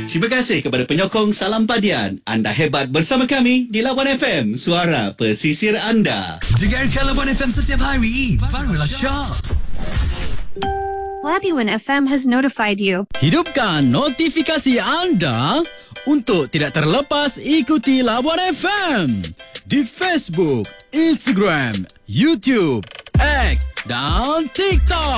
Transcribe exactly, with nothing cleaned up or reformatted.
Terima kasih kepada penyokong Salam Padian. Anda hebat bersama kami di Labuan F M, suara pesisir anda. Dengarkan Labuan F M setiap hari. Barulah syok. Labuan F M has notified you. Hidupkan notifikasi anda untuk tidak terlepas ikuti Labuan F M di Facebook, Instagram, YouTube, X dan TikTok.